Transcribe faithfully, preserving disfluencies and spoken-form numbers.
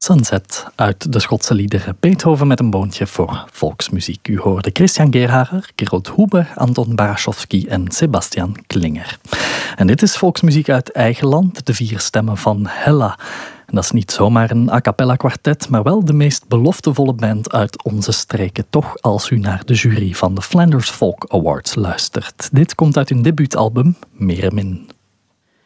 Sunset uit de Schotse liederen Beethoven met een boontje voor volksmuziek. U hoorde Christian Gerhager, Gerold Huber, Anton Barashowski en Sebastian Klinger. En dit is volksmuziek uit eigen land, de vier stemmen van Hella. En dat is niet zomaar een a cappella kwartet, maar wel de meest beloftevolle band uit onze streken. Toch als u naar de jury van de Flanders Folk Awards luistert. Dit komt uit hun debuutalbum Meremin.